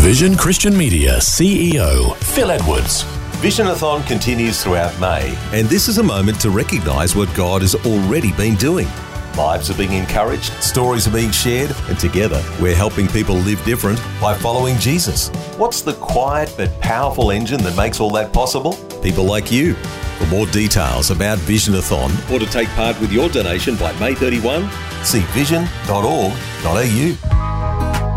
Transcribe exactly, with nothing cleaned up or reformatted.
Vision Christian Media C E O Phil Edwards. Visionathon continues throughout May, And this is a moment to recognise what God has already been doing. lives are being encouraged, stories are being shared, And together, we're helping people live different. by following Jesus. What's the quiet but powerful engine that makes all that possible? People like you. For more details about Visionathon or to take part with your donation by May thirty-first, See vision dot org dot a u.